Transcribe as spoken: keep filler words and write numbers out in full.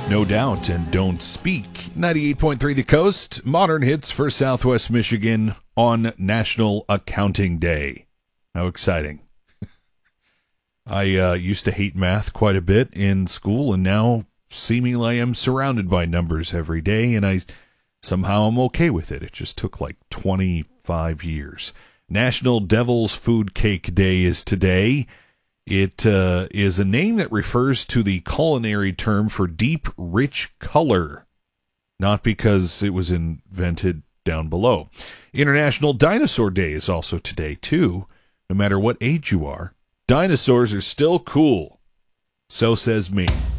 No Doubt and Don't Speak. ninety-eight point three The Coast, modern hits for Southwest Michigan on National Accounting Day. How exciting. I uh, used to hate math quite a bit in school, and now seemingly I am surrounded by numbers every day, and I somehow I'm okay with it. It just took like twenty-five years. National Devil's Food Cake Day is today. It uh, is a name that refers to the culinary term for deep, rich color, not because it was invented down below. International Dinosaur Day is also today, too. No matter what age you are, dinosaurs are still cool. So says me.